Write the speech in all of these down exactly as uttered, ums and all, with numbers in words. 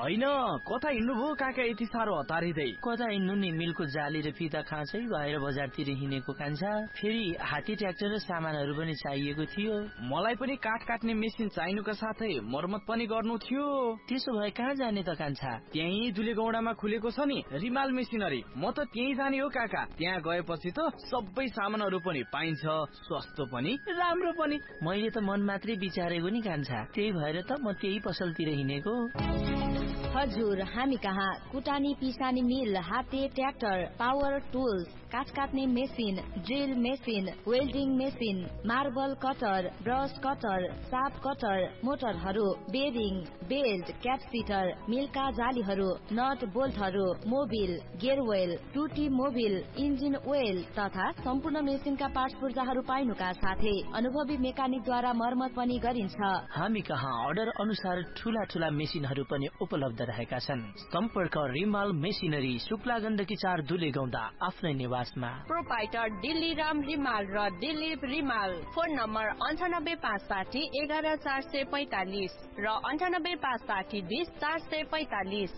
होइन कता हिँड्नु भो काका यति साह्रो हतारिँदै? कता हिँड्नु नि, मिलको जाली र फिता खाँचै भएर बजारतिर हिँडेको कान्छा। फेरि हात्ती ट्र्याक्टर र सामानहरू पनि चाहिएको थियो। मलाई पनि काठ काट्ने मेसिन चाहिनुका साथै मर्मत पनि गर्नु थियो। त्यसो भए कहाँ जाने त कान्छा? त्यही दुलेगौडामा खुलेको छ नि रिमाल मेसिनरी, म त त्यही जाने हो काका। त्यहाँ गएपछि त सबै सामानहरू पनि पाइन्छ, सस्तो पनि राम्रो पनि। मैले त मन मात्रै विचारेको नि कान्छा, त्यही भएर त म त्यही पसलतिर हिँडेको। हजुर, हामी कहाँ कुटानी पिसानी मिल, हाते ट्र्याक्टर, पावर टुल्स, काठ काट्ने machine, drill machine, welding machine, marble cutter, brush cutter, shop cutter, मोटरहरू, bearing, belt, क्यापसिटर, मिलका जालीहरू, not बोल्टहरू, Mobil, गेयरवेल, टुटी मोबिल, इन्जिन ओइल तथा सम्पूर्ण मेसिनका पार्ट्स पूर्जाहरू पाइनुका साथै अनुभवी मेकानिकद्वारा मर्मत पनि गरिन्छ। हामी कहाँ अर्डर अनुसार ठूला ठूला मेसिनहरू पनि उपलब्ध रहेका छन्। सम्पर्क रिमाल मेसिनरी, शुक्ला गण्डकी चार दुलेगौंडा, आफ्नै निवासमा। प्रोपाइटर दिल्ली राम रिमाल र दिलीप रिमाल। फोन नम्बर अन्ठानब्बे पाँच साठी एघार चार सय पैतालिस र अन्ठानब्बे पाँच साठी बीस चार सय पैतालिस।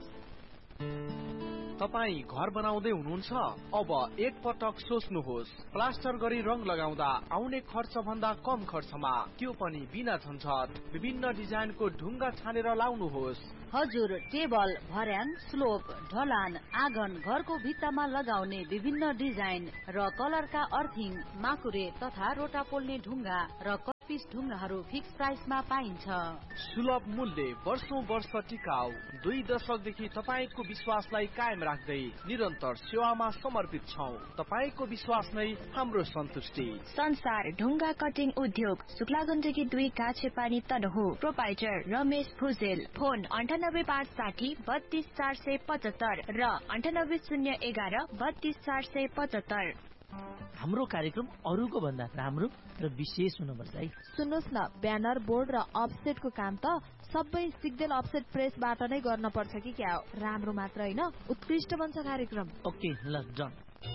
तपाई घर बनाउँदै हुनुहुन्छ? अब एक पटक सोच्नुहोस्, प्लास्टर गरी रङ लगाउँदा आउने खर्च भन्दा कम खर्चमा, त्यो पनि बिना झन्झट। विभिन्न डिजाइनको ढुङ्गा छानेर लाउनुहोस्। हजुर, टेबल, भर्याङ, स्लोप, ढलान, आँगन, घरको भित्तामा लगाउने विभिन्न डिजाइन र कलरका अर्थिङ, माकुरे तथा रोटा पोल्ने ढुङ्गा र कपिस ढुङ्गाहरू फिक्स प्राइसमा पाइन्छ। सुलभ मूल्य, वर्षौं वर्ष टिकाउ, दुई दशकदेखि तपाईको विश्वासलाई कायम राख्दै निरन्तर सेवामा समर्पित छौं। तपाईको विश्वास नै हाम्रो सन्तुष्टि। संसार ढुङ्गा कटिङ उद्योग, शुक्ला गण्डकी दुई काछेपानी तनहु। प्रोपाइटर रमेश भुजेल। फोन अन्ठानब्बे पाँच साठी बत्तीस चार सय पचहत्तर र अन्ठानब्बे शून्य एघार बत्तीस चार सय पचहत्तर। हाम्रो कार्यक्रम अरूको भन्दा राम्रो र विशेष हुनुपर्छ है। सुन्नुहोस् न, ब्यानर, बोर्ड र अफसेटको काम त सबै सिग्देल अफसेट प्रेसबाट नै गर्न पर्छ कि क्या हो? राम्रो मात्र होइन, उत्कृष्ट बन्छ कार्यक्रम। ओके ल डन।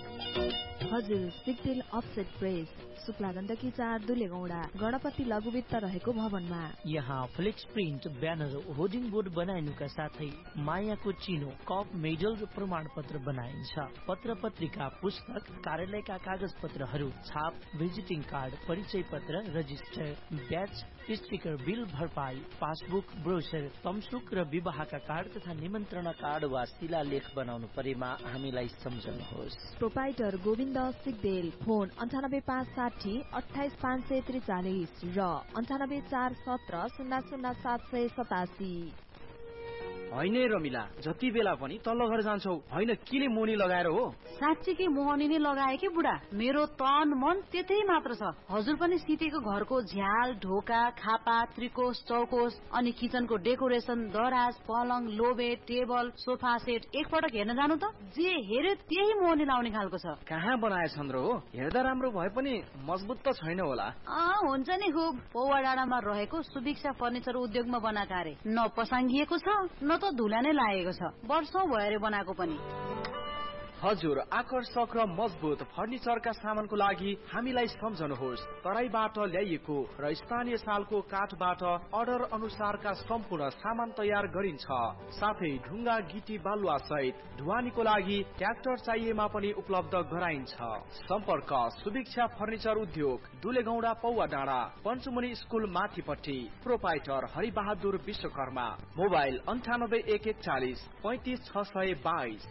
हजुर, सिग्देल अफसेट प्रेस, शुक्ला गण्डकी चार दुलेगौंडा, गणपति लघुवित्त रहेको भवनमा। यहाँ flex print, banner, hoarding board बनाइनुका साथै मायाको चिनो, कप, मेडल र प्रमाण पत्र बनाइन्छ। पत्र पत्रिका, पुस्तक, कार्यालयका कागज पत्रहरू, छाप, भिजिटिङ कार्ड, परिचय पत्र, रजिस्टर, ब्याच, स्टिकर, बिल भरपाई, पासबुक, ब्रोचर, तमसुक र विवाहका कार्ड तथा निमन्त्रणा कार्ड वा शिलालेख बनाउनु परेमा हामीलाई सम्झनुहोस्। प्रोपाइटर गोविन्द सिग्देल। फोन अन्ठानब्बे पाँच साठी अठाइस पाँच सय त्रिचालिस र अन्ठानब्बे चार सत्र शून्य शून्य सात सय सतासी। होइन रमिला, जति बेला पनि तल्लो घर जान्छौ, होइन किले मोनी लगाएर हो? साँच्चीकै मोहनी नै लगाए कि बुढा, मेरो तन मन त्यतै मात्र छ। हजुर पनि सितेको घरको झ्याल, ढोका, खापा, त्रिकोश, चौकोश अनि किचनको डेकोरेसन, दराज, पलङ, लोबे, टेबल, सोफा सेट एकपटक हेर्न जानु त। जे हेर्यो त्यही मोहनी लाउने खालको छ। कहाँ बनाएछन् र हो? हेर्दा राम्रो भए पनि मजबुत त छैन होला। अँ हुन्छ नि, खुब पौवा डाँडामा रहेको सुभिक्षा फर्निचर उद्योगमा बनाएको अरे। न पसाङ्गिएको छ न त धुला नै लागेको छ, वर्षौं भयो बनाएको पनि। हजुर, आकर्षक र मजबुत फर्निचरका सामानको लागि हामीलाई सम्झनुहोस्। तराईबाट ल्याइएको र स्थानीय सालको काठबाट अर्डर अनुसारका सम्पूर्ण सामान तयार गरिन्छ। साथै ढुङ्गा, गिटी, बालुवा सहित ढुवानीको लागि ट्र्याक्टर चाहिएमा पनि उपलब्ध गराइन्छ। सम्पर्क सुभिक्षा फर्निचर उद्योग, दुलेगौंडा, पौवा डाँडा, पञ्चमुनि स्कुल माथिपट्टि। प्रोपाइटर हरिबहादुर विश्वकर्मा। मोबाइल अन्ठानब्बे एक एकचालिस पैंतिस छ सय बाइस।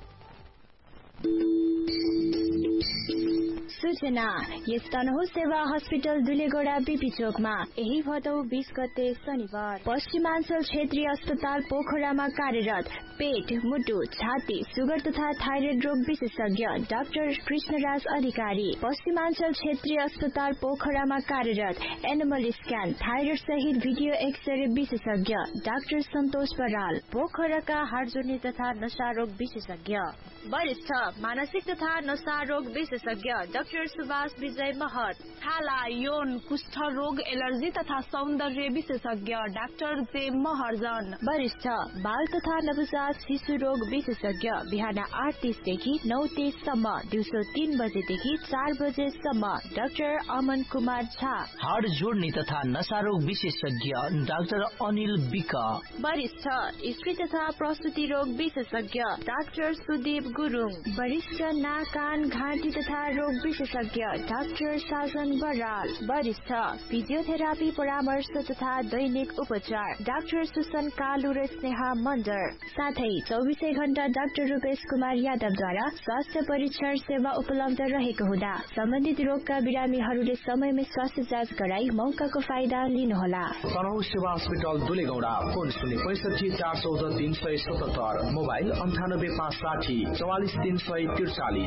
सूचना, यस तनहु सेवा हस्पिटल दुलेगौडा बीपी चोकमा यही भदौ बीस गते शनिबार पश्चिमाञ्चल क्षेत्रीय अस्पताल पोखरामा कार्यरत पेट, मुटु, छाती, सुगर तथा थाइरोइड रोग विशेषज्ञ डाक्टर कृष्णराज अधिकारी। पश्चिमाञ्चल क्षेत्रीय अस्पताल पोखरामा कार्यरत एनिमल स्क्यान, थाइरोइड सहित भिडियो एक्सरे विशेषज्ञ डाक्टर सन्तोष बराल। पोखराका हाडजोर्नी तथा नशा रोग विशेषज्ञ वरिष्ठ मानसिक तथा नशा रोग विशेषज्ञ डाक्टर डाक्टर सुभाष विजय महत। छाला, यौन, कुष्ठ रोग, एलर्जी तथा सौन्दर्य विशेषज्ञ डाक्टर जे महर्जन। वरिष्ठ बाल तथा नवजात शिशु रोग विशेषज्ञ बिहान आठ तीसदेखि नौ तीससम्म, दिउँसो तीन बजेदेखि चार बजेसम्म डाक्टर अमन कुमार झा। हाड जोड्ने तथा नशा रोग विशेषज्ञ डाक्टर अनिल विक। वरिष्ठ स्त्री तथा प्रसुति रोग विशेषज्ञ डाक्टर सुदीप गुरुङ। वरिष्ठ नाक कान घाँटी तथा रोग विशेषज्ञ डाक्टर साजन बराल। वरिष्ठ फिजियोथेरापी परामर्श तथा दैनिक उपचार डाक्टर सुसन कालु र स्नेहा मन्डर। साथै चौबिसै घण्टा डाक्टर रूपेश कुमार यादवद्वारा स्वास्थ्य परीक्षण सेवा उपलब्ध रहेको हुँदा सम्बन्धित रोगका बिरामीहरूले समयमै स्वास्थ्य जाँच गराई मौकाको फाइदा लिनुहोला। सरौ सेवा अस्पताल दुलेगौडा। फोन शून्य पैसठी चार चौध तीन सय सतहत्तर, मोबाइल अन्ठानब्बे पाँच साठी चौवालिस तीन सय त्रिचालिस।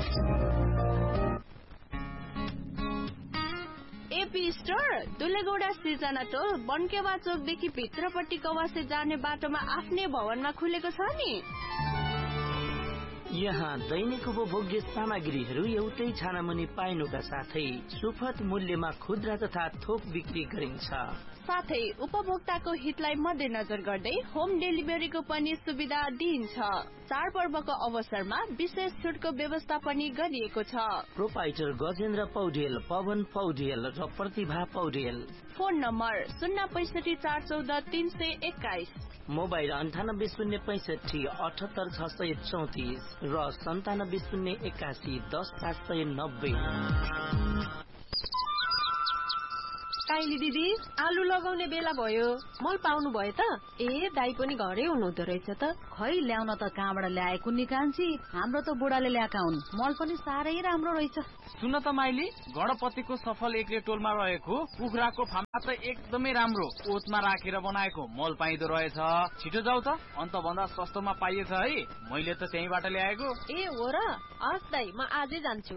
एपी स्टोर दुलेगौडा सिर्जना टोल बनकेवा चोकदेखि भित्रपट्टि कवासे जाने बाटोमा आफ्नै भवनमा खुलेको छ नि। यहाँ दैनिक उपभोग्य सामग्रीहरू एउटै छानामुनि पाइनुका साथै सुपथ मूल्यमा खुद्रा तथा थोक बिक्री गरिन्छ। साथै उपभोक्ताको हितलाई मध्यनजर गर्दै होम डेलिभरीको पनि सुविधा दिइन्छ। चाडपर्वको अवसरमा विशेष छुटको व्यवस्था पनि गरिएको छ। प्रोपाइटर गजेन्द्र पौडेल, पवन पौडेल र प्रतिभा पौडेल। फोन नम्बर शून्य पैसठी चार चौध तीन सय एक्काइस, मोबाइल अन्ठानब्बे शून्य पैसठी अठहत्तर छ सय चौतिस र सन्तानब्बे शून्य एकासी दस सात सय नब्बे। काइली दिदी, आलु लगाउने बेला भयो, मल पाउनु भयो त? ए दाई पनि घरै हुनुहुँदो रहेछ त। खै ल्याउन त कहाँबाट ल्याएको नि कान्छी, हाम्रो त बुढाले ल्याएका हुन्। मल पनि साह्रै राम्रो रहेछ। सुन त माइली, गणपतिको सफल एक्ले टोलमा रहेको कुखुराको फार्म त एकदमै राम्रो ओतमा राखेर बनाएको मल पाइदो रहेछ। छिटो जाऊ त, अन्त भन्दा सस्तोमा पाइएछ है। मैले त त्यहीबाट ल्याएको। ए हो र? हस् दाई, म आजै जान्छु।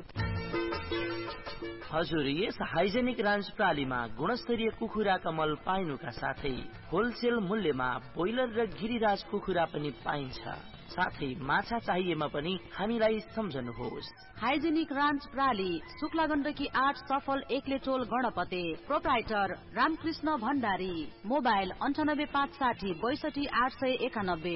हजुर, यस हाइजेनिक रान्च प्रालीमा गुणस्तरीय कुखुराका मल पाइनुका साथै होलसेल मूल्यमा बोइलर र गिरिराज कुखुरा पनि पाइन्छ। साथै माछा चाहिएमा पनि हामीलाई सम्झनुहोस्। हाइजेनिक रान्च प्राली, शुक्ला गण्डकी आठ सफल एक्ले टोल गणपते। प्रोप्राइटर रामकृष्ण भण्डारी। मोबाइल अन्ठानब्बे पाँच साठी बैसठी आठ सय एकानब्बे।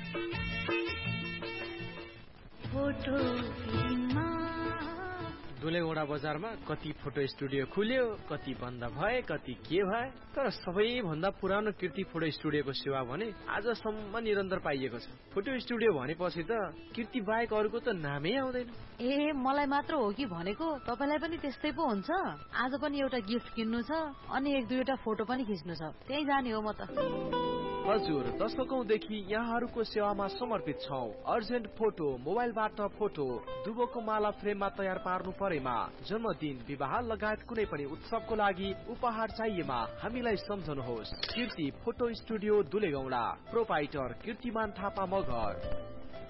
दुलेगौडा बजारमा कति फोटो स्टुडियो खुल्यो, कति बन्द भए, कति के भए, तर सबैभन्दा पुरानो कीर्ति फोटो स्टुडियोको सेवा भने आजसम्म निरन्तर पाइएको छ। फोटो स्टुडियो भनेपछि त कीर्ति बाहेक अरूको त नामै आउँदैन। ए मलाई मात्र हो कि भनेको? तपाईलाई पनि त्यस्तै पो हुन्छ? आज पनि एउटा गिफ्ट किन्नु छ अनि एक दुईवटा फोटो पनि खिच्नु छ, त्यही जाने हो म त। हजुर, दशकौंदेखि यहाँहरूको सेवामा समर्पित छौं। अर्जेन्ट फोटो, मोबाइलबाट फोटो, दुबोको माला फ्रेममा तयार पार्नु परेमा, जन्मदिन, विवाह लगायत कुनै पनि उत्सवको लागि उपहार चाहिएमा हामीलाई सम्झनुहोस्। कीर्ति फोटो स्टुडियो दुलेगौडा। प्रोपाइटर कीर्तिमान थापा मगर।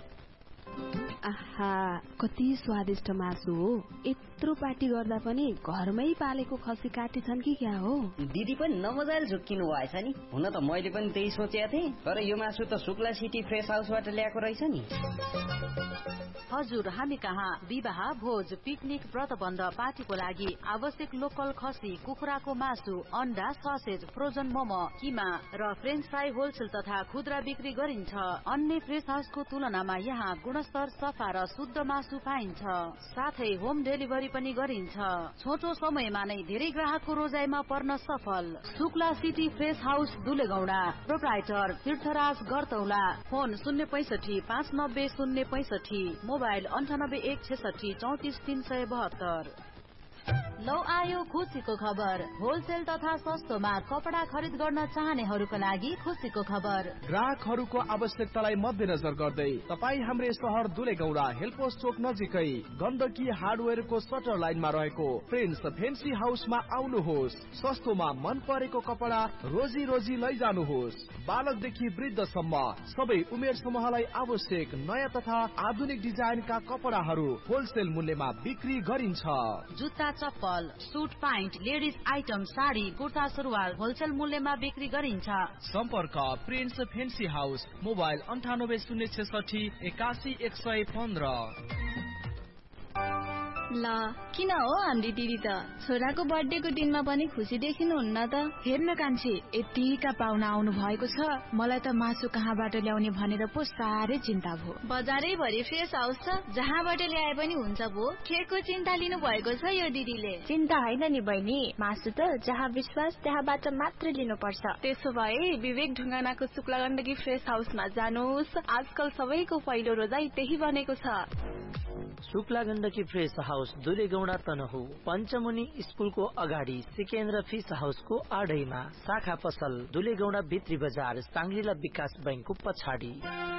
आहा, कति स्वादिष्ट मासु हो। यत्रो पार्टी गर्दा पनि घरमै पालेको खसी काटेछन् कि क्या हो? दिदी पनि नमजाले झुक्किनु भएछ नि। हुन त मैले पनि त्यही सोचेको थिएँ, तर यो मासु त शुक्ला सिटी फ्रेस हाउसबाट ल्याएको रहेछ नि। हजुर, हामी कहाँ विवाह, भोज, पिकनिक, व्रतबन्ध, पार्टीको लागि आवश्यक लोकल खसी, कुखुराको मासु, अन्डा, ससेज, फ्रोजन मोमो, किमा र फ्रेन्च फ्राई होलसेल तथा खुद्रा बिक्री गरिन्छ। अन्य फ्रेस हाउसको तुलनामा यहाँ गुणस्तर, सफा र शुद्ध मासु पाइन्छ। साथै होम डेलिभरी पनि गरिन्छ। छोटो समयमा नै धेरै ग्राहकको रोजाइमा पर्न सफल। Shukla city fresh house दुलेगौडा। Proprietor तीर्थराज गरतौला। फोन शून्य पैसठी पाँच नब्बे शून्य पैसठी, मोबाइल अन्ठानब्बे एक छेसठी चौतिस तीन सय बहत्तर। लौ आयो खुसीको खबर। होलसेल तथा सस्तोमा कपडा खरिद गर्न चाहनेहरूका लागि खुसीको खबर। ग्राहकहरूको आवश्यकतालाई मध्यनजर गर्दै तपाई हाम्रै शहर दुलेगौडा हेलपोस्ट चोक नजिकै गण्डकी हार्डवेयरको सटर लाइनमा रहेको प्रिन्स फेन्सी हाउसमा आउनुहोस्। सस्तोमा मन परेको कपडा रोजी रोजी लैजानुहोस्। बालकदेखि वृद्धसम्म सबै उमेर समूहलाई आवश्यक नयाँ तथा आधुनिक डिजाइनका कपडाहरू होलसेल मूल्यमा बिक्री गरिन्छ। जुत्ता, चप्पल, suit pant, ladies item, sari, kurta, सुरुवाल होलसेल मूल्यमा बिक्री गरिन्छ। सम्पर्क प्रिन्स फेन्सी हाउस। मोबाइल अन्ठानब्बे शून्य छेसठी एकासी एक सय पन्ध्र। ल किन हो हाम्री दिदी त छोराको बर्थडेको दिनमा पनि खुसी देखिनुहुन्न त। हेर्न कान्छी, यतिका पाहुना आउनु भएको छ, मलाई त मासु कहाँबाट ल्याउने भनेर पो साह्रै चिन्ता भयो। बजारै भरि फ्रेस हाउस छ, जहाँबाट ल्याए पनि हुन्छ भो। केको चिन्ता लिनु भएको छ यो दिदीले। चिन्ता होइन नि बहिनी, मासु त जहाँ विश्वास त्यहाँबाट मात्र लिनुपर्छ। त्यसो भए विवेक ढुङ्गानाको शुक्ला गण्डकी फ्रेस हाउसमा जानुहोस्, आजकल सबैको पहिलो रोजाइ त्यही बनेको छ। शुक्ला गण्डकी फ्रेस हाउस दुलेगौडा तनहु पञ्चमुनि स्कुलको अगाडि सिकेन्द्र फिस हाउसको आडैमा, शाखा पसल दुलेगौडा भित्री बजार साङ्ग्रिला विकास बैंकको पछाडि।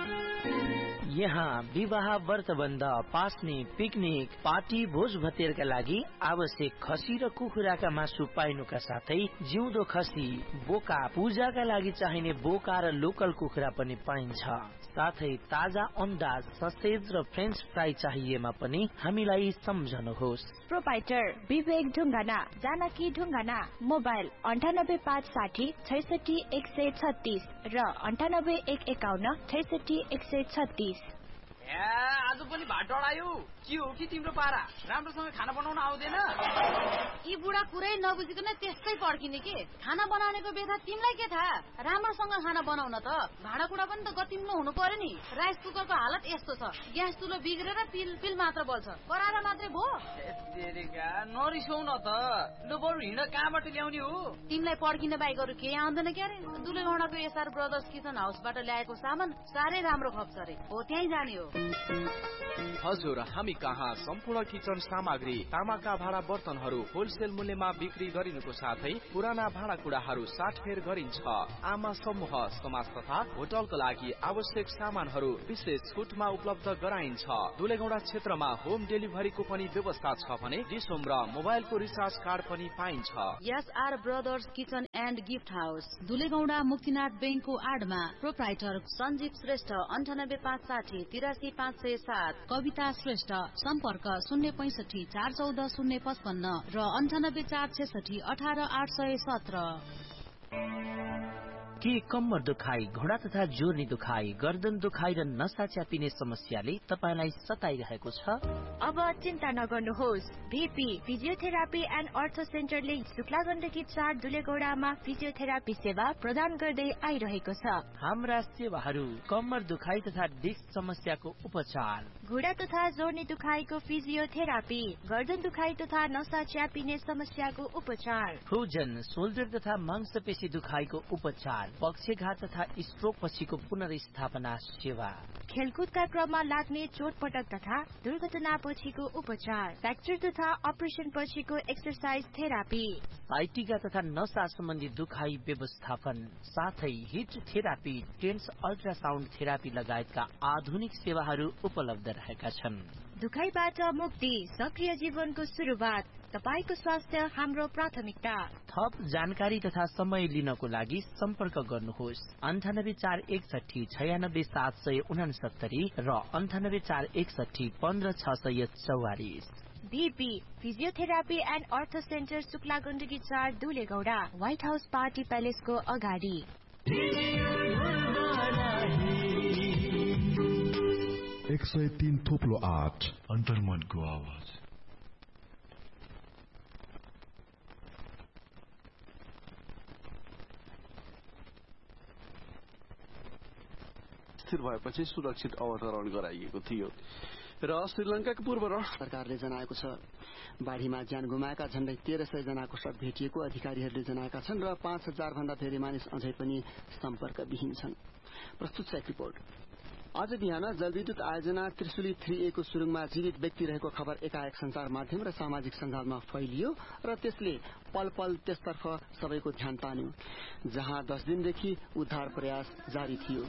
यहाँ विवाह, व्रतबन्ध, पास्ने, पिकनिक, पार्टी, भोज भतेरका लागि आवश्यक खसी र कुखुराका मासु पाइनुका साथै जिउँदो खसी, बोका, पूजाका लागि चाहिने बोका र लोकल कुखुरा पनि पाइन्छ। साथै ताजा अन्डा, ससेज र फ्रेन्च फ्राई चाहिएमा पनि हामीलाई सम्झनुहोस्। प्रोपाइटर विवेक ढुङ्गाना, जानकी ढुङ्गाना। मोबाइल अन्ठानब्बे पाँच साठी छैसठी एक सय छत्तीस र अन्ठानब्बे एक एकाउन्न छैसठी एक सय छत्तीस। आज पनि भात डढायो के हो कि तिम्रो पारा? राम्रोसँग खाना बनाउन आउँदैन? यी बुढा कुरै नबुझिकन त्यस्तै पड्किने के? खाना बनाउनेको बेथा तिमीलाई के थाहा? राम्रोसँग खाना बनाउन त भाँडाकुँडा पनि त गतिम्लो हुनु पर्यो नि। राइस कुकरको हालत यस्तो छ, ग्यास चुलो बिग्रेर पिल पिल मात्र बल्छ, कराएर मात्रै भो। नरिसाउ न त, लु बरु हिँड कहाँबाट ल्याउने हो? तिमीलाई पड्किन बाहेक अरू केही आउँदैन क्यारे? दुलेगौडाको एसआर ब्रदर्स किचन हाउसबाट ल्याएको सामान साह्रै राम्रो खप्छ रे, हो त्यहीँ जाने हो। हजुर, हामी कहाँ सम्पूर्ण किचन सामग्री, तामाका भाँडा बर्तनहरू होलसेल मूल्यमा बिक्री गरिनुको साथै पुराना भाँडाकुँडाहरू साटफेर गरिन्छ। आमा समूह, समाज तथा होटलको लागि आवश्यक सामानहरू विशेष छुटमा उपलब्ध गराइन्छ। दुलेगौडा क्षेत्रमा होम डेलिभरीको पनि व्यवस्था छ भने डिसोम र मोबाइलको रिचार्ज कार्ड पनि पाइन्छ। SR brothers kitchen and gift house दुलेगौडा Muktinath बैंकको आडमा। प्रोप्राइटर सञ्जीव श्रेष्ठ, अन्ठानब्बे पाँच साठी तिरासी पाँच सय सात। कविता श्रेष्ठ, सम्पर्क शून्य पैसठी चार चौध शून्य पचपन्न र अन्ठानब्बे चार छेसठी अठार आठ सय सत्र। के कम्मर दुखाइ, घोडा तथा जोर्नी दुखाइ, गर्दन दुखाइ र नसा च्यापिने समस्याले तपाईलाई सताइरहेको छ? अब चिन्ता नगर्नुहोस्। भीपी फिजियोथेरापी एन्ड अर्थो सेन्टरले शुक्ला गण्डकी चार दुलेगौडामा फिजियोथेरापी सेवा प्रदान गर्दै आइरहेको छ। हाम्रा सेवाहरू कम्मर दुखाइ तथा डिस्क समस्याको उपचार, घुँडा तथा जोर्नी दुखाइको फिजियोथेरापी, गर्दन दुखाइ तथा नसा च्यापिने समस्याको उपचार, फ्रोजन सोल्डर तथा मांसपेशी दुखाइको उपचार, पक्षघात तथा स्ट्रोक पछिको पुनर्स्थापना सेवा, खेलकुदका क्रममा लाग्ने चोटपटक तथा दुर्घटना पछिको उपचार, फ्र्याक्चर तथा अपरेसन पछिको एक्सरसाइज थेरापी, साइटिका तथा नसा सम्बन्धी दुखाइ व्यवस्थापन, साथै hit therapy, tense ultrasound therapy लगायतका आधुनिक सेवाहरू उपलब्ध रहेका छन्। दुखाइबाट मुक्ति, सक्रिय जीवनको सुरुवात, तपाईको स्वास्थ्य हाम्रो प्राथमिकता। थप जानकारी तथा समय लिनको लागि सम्पर्क गर्नुहोस् अन्ठानब्बे चार एकसठी छयानब्बे सात सय उनासत्तरी र अन्ठानब्बे चार एकसठी पन्ध्र छ सय चौवालिस। भीपी फिजियोथेरापी एन्ड अर्थो सेन्टर शुक्ला गण्डकी चार दुलेगौडा, व्हाइट हाउस पार्टी प्यालेसको अगाडि। एक सय तीन थोप्लो आठ अन्तर्मनको आवाज। स्थिर भएपछि सुरक्षित अवतरण गराइएको थियो र श्रीलंकाको पूर्व राष्ट्र सरकारले जनाएको छ। बाढीमा ज्यान गुमाएका झण्डै तेह्र सय जनाको शव भेटिएको अधिकारीहरूले जनाएका छन् र पाँच हजार भन्दा धेरै मानिस अझै पनि सम्पर्कविहीन छन्। प्रस्तुत छ एक रिपोर्ट। आज बिहान जलविद्युत आयोजना त्रिशुली थ्री ए को सुरुङमा जीवित व्यक्ति रहेको खबर एकाएक संचार माध्यम र सामाजिक सञ्जालमा फैलियो र त्यसले पल पल त्यसतर्फ सबैको ध्यान तान्यो, जहाँ दस दिनदेखि उद्धार प्रयास जारी थियो।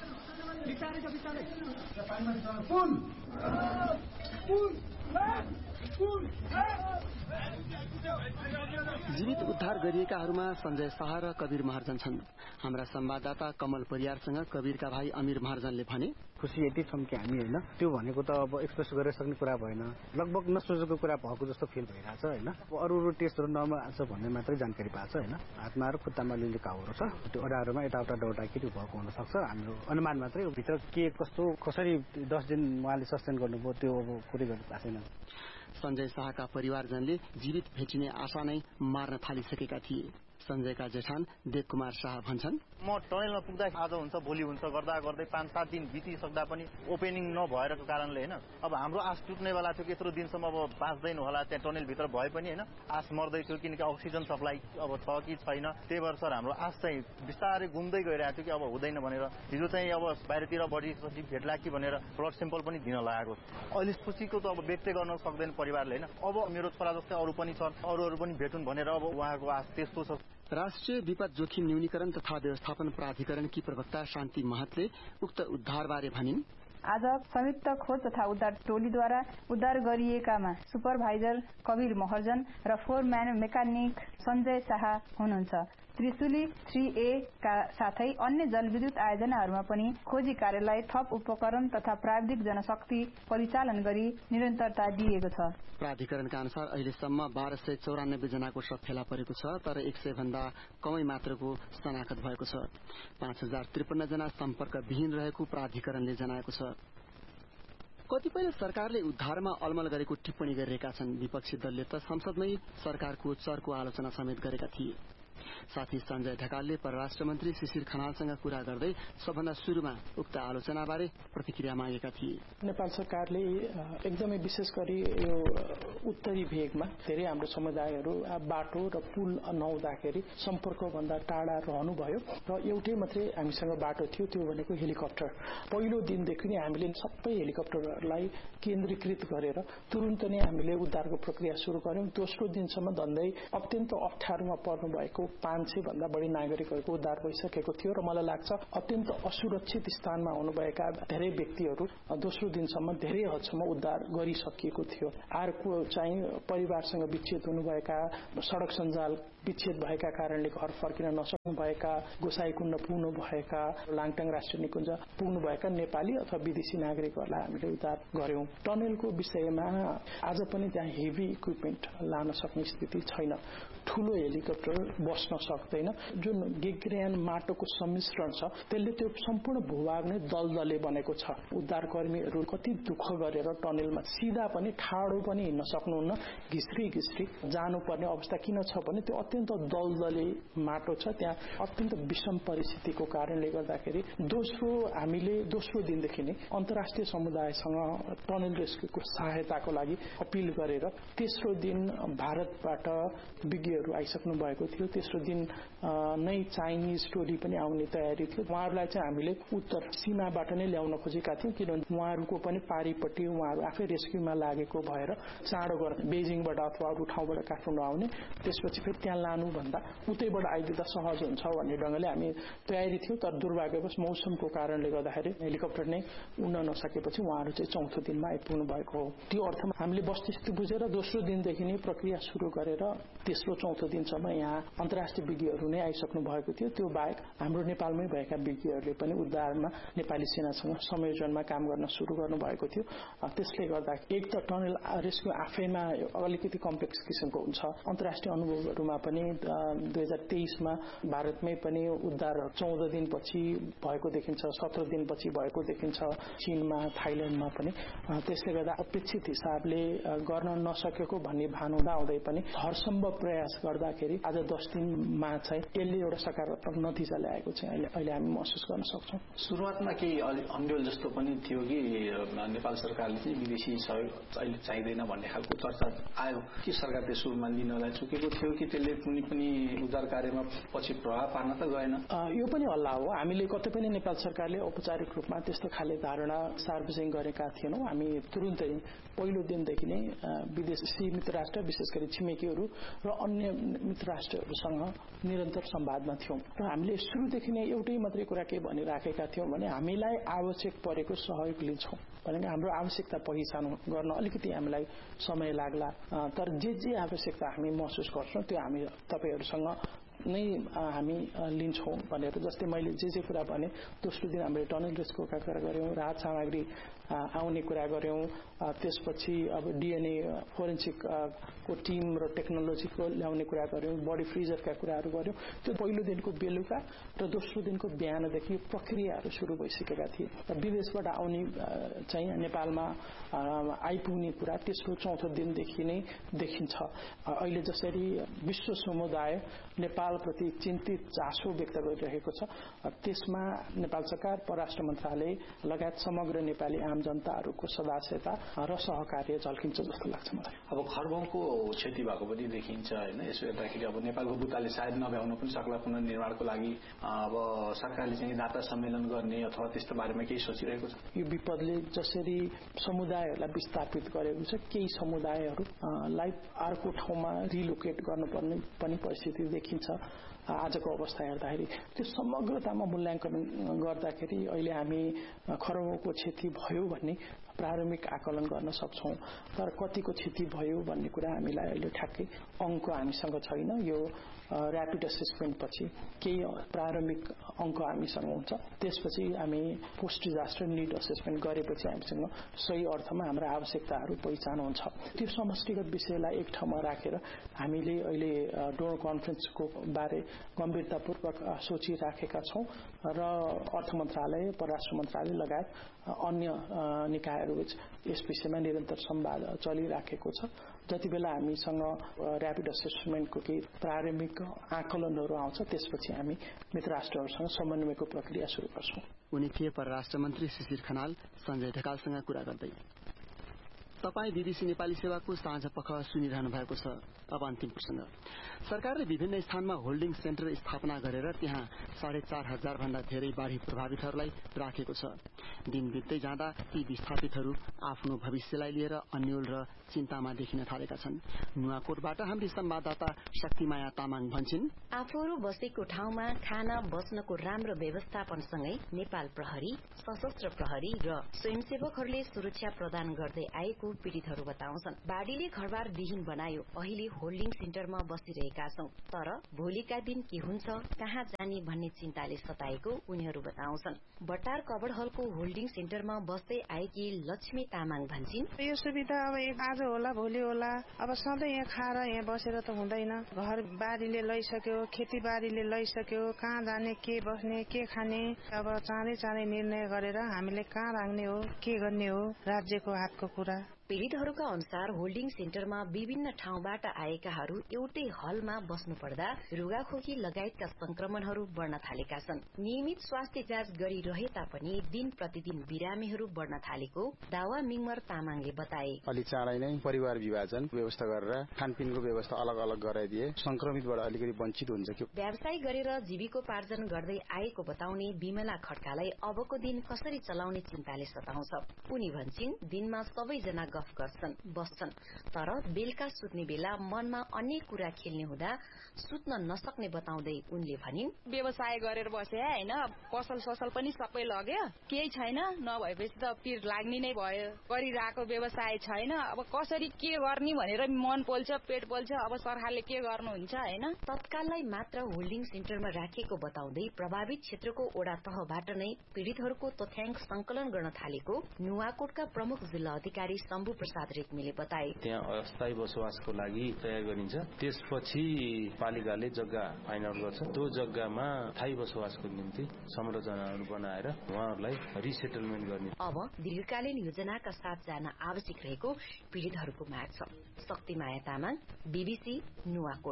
जीवित उद्धार गरिएकाहरूमा सञ्जय शाह र कबीर महर्जन छन्। हाम्रा संवाददाता कमल परियारसँग कबीरका भाइ अमीर महर्जनले भने, खुसी यति छौँ कि हामी होइन त्यो भनेको त अब एक्सप्रेस गरेर सक्ने कुरा भएन, लगभग नसोचेको कुरा भएको जस्तो फिल भइरहेछ होइन। अरू अरू टेस्टहरू नर्मल छ भन्ने मात्रै जानकारी पाएको छ होइन। हातमा र खुट्टामा लिने घाउहरू छ, त्यो अडाहरूमा यताउता दौडाखेरि भएको हुनसक्छ। हाम्रो अनुमान मात्रै, भित्र के कस्तो कसरी दस दिन उहाँले सस्टेन गर्नुभयो त्यो अब कुरै गर्नु भएको छैन। सञ्जय शाहका परिवारजनले जीवित भेटिने आशा नै मार्न थालिसकेका थिए। सञ्जयका जेठान देव कुमार शाह भन्छन्, म टनेलमा पुग्दा आज हुन्छ भोलि हुन्छ गर्दा गर्दै पाँच सात दिन बितिसक्दा पनि ओपेनिङ नभएको कारणले होइन अब हाम्रो आश टुट्नेवाला थियो कि यत्रो दिनसम्म अब बाँच्दैन होला त्यहाँ टनेलभित्र भए पनि होइन आश मर्दै थियो किनकि अक्सिजन सप्लाई अब छ कि छैन। त्यही भएर सर हाम्रो आश चाहिँ बिस्तारै गुम्दै गइरहेको थियो कि अब हुँदैन भनेर हिजो चाहिँ अब बाहिरतिर बडी भेट्ला कि भनेर ब्लड सेम्पल पनि दिन लगाएको। अहिले खुसीको त अब व्यक्त गर्न सक्दैन परिवारले होइन अब मेरो छोरा जस्तै अरू पनि छन् अरूहरू पनि भेटुन् भनेर अब उहाँको आश त्यस्तो छ। राष्ट्रिय विपद जोखिम न्यूनीकरण तथा व्यवस्थापन प्राधिकरणकी प्रवक्ता शान्ति महतले उक्त उद्धारबारे भनिन्, आज संयुक्त खोज तथा उद्धार टोलीद्वारा उद्धार गरिएकामा सुपरभाइजर कवीर महर्जन र फोरम्यान मेकानिक सञ्जय शाह हुनुहुन्छ। त्रिशुली थ्री ए का साथै अन्य जलविद्युत आयोजनाहरूमा पनि खोजी कार्यलाई थप उपकरण तथा प्राविधिक जनशक्ति परिचालन गरी निरन्तरता दिएको छ। प्राधिकरणका अनुसार अहिलेसम्म बाह्र सय चौरानब्बे जनाको शव फेला परेको छ तर एक सय भन्दा कमै मात्रको शनाखत भएको छ। पाँच हजार त्रिपन्न जना सम्पर्कविहीन रहेको प्राधिकरणले जनाएको छ। कतिपय सरकारले उद्धारमा अलमल गरेको टिप्पणी गरिरहेका छन्। विपक्षी दलले त संसदमै सरकारको चर्को आलोचना समेत गरेका थिए। साथी सञ्जय ढकालले परराष्ट्र मन्त्री शिशिर खनालसँग कुरा गर्दै सबभन्दा सुरुमा उक्त आलोचनाबारे प्रतिक्रिया मागेका थिए। नेपाल सरकारले एकदमै विशेष गरी यो उत्तरी भेगमा धेरै हाम्रो समुदायहरू बाटो र पुल नहुँदाखेरि सम्पर्कभन्दा टाढा रहनुभयो र एउटै मात्रै हामीसँग बाटो थियो त्यो भनेको हेलिकप्टर। पहिलो दिनदेखि नै हामीले सबै हेलिकप्टरहरूलाई केन्द्रीकृत गरेर तुरुन्त नै हामीले उद्धारको प्रक्रिया सुरु गर्यौं। दोस्रो दिनसम्म धन्दै अत्यन्त अप्ठ्यारोमा पर्नु भएको पाँच सय भन्दा बढी नागरिकहरूको उद्धार भइसकेको थियो र मलाई लाग्छ अत्यन्त असुरक्षित स्थानमा हुनुभएका धेरै व्यक्तिहरू दोस्रो दिनसम्म धेरै हदसम्म उद्धार गरिसकिएको थियो। अर्को चाहिँ परिवारसँग विच्छेद हुनुभएका, सड़क सञ्जाल विच्छेद भएका कारणले घर फर्किन नसक्नुभएका, गोसाईकुण्ड पुग्नुभएका, लाङटाङ राष्ट्रिय निकुञ्ज पुग्नुभएका नेपाली अथवा विदेशी नागरिकहरूलाई हामीले उद्धार गर्यौं। टनेलको विषयमा आज पनि त्यहाँ हेभी इक्विपमेन्ट लान सक्ने स्थिति छैन। ठूलो हेलिकप्टर बस्न सक्दैन। जुन गेग्रेन माटोको सम्मिश्रण छ त्यसले त्यो सम्पूर्ण भूभाग नै दलदले बनेको छ। उद्धारकर्मीहरू कति दुःख गरेर टनेलमा सिधा पनि ठाडो पनि हिँड्न सक्नुहुन्न। घिस्री घिस्री जानुपर्ने अवस्था किन छ भने त्यो अत्यन्त दलदले माटो छ। त्यहाँ अत्यन्त विषम परिस्थितिको कारणले गर्दाखेरि दोस्रो हामीले दोस्रो दिनदेखि नै अन्तर्राष्ट्रिय समुदायसँग टनेल रेस्क्युको सहायताको लागि अपिल गरेर तेस्रो दिन भारतबाट विज्ञहरू आइसक्नु भएको थियो। तेस्रो दिन नै चाइनिज टोली पनि आउने तयारी थियो। उहाँहरूलाई चाहिँ हामीले उत्तर सीमाबाट नै ल्याउन खोजेका थियौं किनभने उहाँहरूको पनि पारिपट्टि उहाँहरू आफै रेस्क्युमा लागेको भएर चाँडो गर्न बेजिङबाट अथवा अरू ठाउँबाट काठमाडौँ आउने त्यसपछि फेरि त्यहाँ लानु भन्दा उतैबाट आइदिँदा सहज हुन्छ भन्ने ढंगले हामी तयारी थियौं। तर दुर्भाग्यवश मौसमको कारणले गर्दाखेरि हेलिकप्टर नै उड्न नसकेपछि उहाँहरू चाहिँ चौथो दिनमा आइपुग्नु भएको हो। त्यो अर्थमा हामीले वस्तुस्थिति बुझेर दोस्रो दिनदेखि नै प्रक्रिया सुरु गरेर तेस्रो चौथो दिनसम्म यहाँ अन्तर्राष्ट्रिय विज्ञहरू नै आइसक्नु भएको थियो। त्यो बाहेक हाम्रो नेपालमै भएका विज्ञहरूले पनि उद्धारमा नेपाली सेनासँग संयोजनमा काम गर्न सुरु गर्नु भएको थियो। त्यसले गर्दा एक त टनेल रेस्क्यु आफैमा अलिकति कम्प्लेक्स किसिमको हुन्छ। अन्तर्राष्ट्रिय अनुभवहरूमा पनि दुई हजार तेइसमा भारतमै पनि उद्धार चौध दिनपछि भएको देखिन्छ, सत्र दिनपछि भएको देखिन्छ, चीनमा थाइल्याण्डमा पनि। त्यसले गर्दा अपेक्षित हिसाबले गर्न नसकेको भन्ने भान हुँदा हुँदै पनि हरसम्भव प्रयास गर्दाखेरि आज दस दिनमा चाहिँ यसले एउटा सकारात्मक नतिजा ल्याएको चाहिँ अहिले अहिले हामी महसुस गर्न सक्छौं। सुरुवातमा केही अन्यल जस्तो पनि थियो कि नेपाल सरकारले चाहिँ विदेशी सहयोग अहिले चाहिँदैन भन्ने खालको चर्चा आयो कि सरकारले सुरुमा लिनलाई चुकेको थियो कि त्यसले कुनै पनि उद्धार कार्यमा पछि प्रभाव पार्न त गएन। यो पनि हल्ला हो। हामीले कतै पनि नेपाल सरकारले औपचारिक रूपमा त्यस्तो खाले धारणा सार्वजनिक गरेका थिएनौं। हामी तुरुन्तै पहिलो दिनदेखि नै विदेशी मित्र राष्ट्र विशेष गरी छिमेकीहरू र अन्य मित्र राष्ट्रहरूसँग निरन्तर संवादमा थियौं र हामीले सुरुदेखि नै एउटै मात्रै कुरा के भनिराखेका थियौं भने हामीलाई आवश्यक परेको सहयोग लिन्छौं भनेको हाम्रो आवश्यकता पहिचान गर्न अलिकति हामीलाई समय लाग्ला तर जे जे आवश्यकता हामी महसुस गर्छौं त्यो हामी तपाईहरुसँग नै हामी लिन्छौँ भनेर, जस्तै मैले जे जे कुरा भने दोस्रो दिन हामीले टनल रेस्क्युका कुरा गर्यौं, राहत सामग्री आउने कुरा गर्यौं, त्यसपछि अब डीएनए फोरेन्सिक को टिम र टेक्नोलोजीको ल्याउने कुरा गर्यौं, बडी फ्रिजरका कुराहरू गर्यौं। त्यो पहिलो दिनको बेलुका र दोस्रो दिनको बिहानदेखि प्रक्रियाहरू सुरु भइसकेका थिए। विदेशबाट आउने चाहिँ नेपालमा आइपुग्ने कुरा तेस्रो चौथो दिनदेखि नै देखिन्छ। अहिले जसरी विश्व समुदाय नेपालप्रति चिन्तित चासो व्यक्त गरिरहेको छ, त्यसमा नेपाल सरकार, परराष्ट्र मन्त्रालय लगायत समग्र नेपाली आम जनताहरूको सदास्यता र सहकार्य झल्किन्छ जस्तो लाग्छ मलाई। अब खरबौंको क्षति भएको पनि देखिन्छ हैन। यसो हेर्दाखेरि अब नेपालको बुताले सायद नभ्याउन पनि सक्ला पुनर्निर्माणको लागि। अब सरकारले चाहिँ दाता सम्मेलन गर्ने अथवा त्यस्तो बारेमा केही सोचिरहेको छ? यो विपदले जसरी समुदायहरूलाई विस्थापित गरेको छ, केही समुदायहरूलाई अर्को ठाउँमा रिलोकेट गर्नुपर्ने पनि परिस्थिति देखिन्छ। आजको अवस्था हेर्दाखेरि त्यो समग्रतामा मूल्याङ्कन गर्दाखेरि अहिले हामी खरबौंको क्षति भयो भन्ने प्रारम्भिक आकलन गर्न सक्छौं, तर कतिको क्षति भयो भन्ने कुरा हामीलाई अहिले ठ्याक्कै अंक हामीसँग छैन। यो र्यापिड असेसमेन्ट पछि केही प्रारम्भिक अंक हामीसँग हुन्छ, त्यसपछि हामी पोस्ट डिजास्टर नीड असेसमेन्ट गरेपछि हामीसँग सही अर्थमा हाम्रा आवश्यकताहरू पहिचान हुन्छ। त्यो समष्टिगत विषयलाई एक ठाउँमा राखेर हामीले अहिले डोनर कन्फरेन्सको बारे गम्भीरतापूर्वक सोचिराखेका छौं र अर्थ मन्त्रालय, परराष्ट्र मन्त्रालय लगायत अन्य निकायहरू यस विषयमा निरन्तर संवाद चलिराखेको छ। जति बेला हामीसँग र्यापिड असेसमेन्टको केही प्रारम्भिक आकलनहरू आउँछ, त्यसपछि हामी मित्र राष्ट्रहरूसँग समन्वयको प्रक्रिया सुरु गर्छौं। उनी थिए परराष्ट्र मन्त्री शिशिर खनाल सञ्जय ढकालसँग कुरा गर्दै। तपाई बीबीसी नेपाली सेवाको साँझ पख सुनिरहनु भएको छ। अब अन्तिम प्रसंग। सरकारले विभिन्न स्थानमा होल्डिङ सेन्टर स्थापना गरेर त्यहाँ साढे चार हजार भन्दा धेरै बाढ़ी प्रभावितहरूलाई राखेको छ। दिन बित्दै जाँदा ती विस्थापितहरू आफ्नो भविष्यलाई लिएर अन्यल र चिन्तामा देखिन थालेका छन्। नुवाकोटबाट हाम्री संवाददाता शक्तिमाया तामाङ भन्छन्, आफूहरू बसेको ठाउँमा खाना बस्नको राम्रो व्यवस्थापनसँगै नेपाल प्रहरी, सशस्त्र प्रहरी र स्वयंसेवकहरूले सुरक्षा प्रदान गर्दै आएको पीड़ितहरू बताउँछन्। बाढ़ीले घरबार विहीन बनायो, अहिले होल्डिङ सेन्टरमा बसिरहेका छौं, तर भोलिका दिन के हुन्छ, कहाँ जाने भन्ने चिन्ताले सताएको उनीहरू बताउँछन्। बटार कबडहलको होल्डिङ सेन्टरमा बस्दै आएकी लक्ष्मी तामाङ भन्छन्, यो सुविधा अब आज होला भोलि होला, अब सधैँ यहाँ खाएर यहाँ बसेर त हुँदैन। घर बारीले लैसक्यो, खेती बारीले लैसक्यो, कहाँ जाने, के बस्ने, के खाने, अब चाँडै चाँडै निर्णय गरेर हामीले कहाँ राख्ने हो, के गर्ने हो, राज्यको हातको कुरा। पीड़ितहरूका अनुसार होल्डिङ सेन्टरमा विभिन्न ठाउँबाट आएकाहरू एउटै हलमा बस्नु पर्दा रुगाखोकी लगायतका संक्रमणहरू बढ्न थालेका छन्। नियमित स्वास्थ्य जाँच गरिरहे तापनि दिन प्रतिदिन बिरामीहरू बढ्न थालेको दावा मिङमर तामाङले बताए। अलि चाँडै नै परिवार विभाजन व्यवस्था गरेर खानपिनको व्यवस्था अलग अलग गराइदिए संक्रमितबाट अलिकति वञ्चित हुन्छ। कि व्यवसाय गरेर जीविकोपार्जन गर्दै आएको बताउने विमला खड्कालाई अबको दिन कसरी चलाउने चिन्ताले सताउँछ। उनी भन्छन्, दिनमा सबैजना गफ गर्छन्, बस्छन्, तर बेलुका सुत्ने बेला मनमा अन्य कुरा खेल्ने हुँदा सुत्न नसक्ने बताउँदै उनले भनिन्, व्यवसाय गरेर बसे हैन, पसल ससल पनि सबै लग्यो, केही छैन, नभएपछि त पिर लाग्ने नै भयो। गरिरहेको व्यवसाय छैन, अब कसरी के गर्ने भनेर मन पोल्छ, पेट पोल्छ, अब सरकारले के गर्नुहुन्छ हैन। तत्काललाई मात्र होल्डिङ सेन्टरमा राखिएको बताउँदै प्रभावित क्षेत्रको ओडा तहबाट नै पीड़ितहरूको तथ्याङ्क संकलन गर्न थालेको नुवाकोटका प्रमुख जिल्ला अधिकारी शम्भु प्रसाद रेग्मीले बताए। त्यहाँ अस्थायी बसोबासको लागि तयार गरिन्छ, त्यसपछि पालिकाले जग्गा फाइन्ड आउट गर्छ। त्यो जग्गामा स्थायी बसोबासको निम्ति संरचनाहरू बनाएर उहाँहरूलाई रिसेटलमेन्ट गर्ने। अब दीर्घकालीन योजनाका साथ जान आवश्यक रहेको पीड़ितहरूको माग छ। शक्तिमाया तामाङ, बीबीसी नुवाकोट।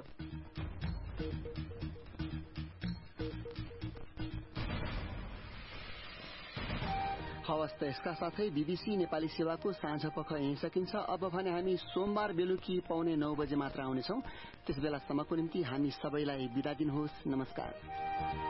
हवस् त यसका साथै बीबीसी नेपाली सेवाको साँझ पख यहीँ सकिन्छ। अब भने हामी सोमबार बेलुकी पौने नौ बजे मात्र आउनेछौँ। त्यस बेलासम्मको निम्ति हामी सबैलाई बिदा दिनुहोस्। नमस्कार।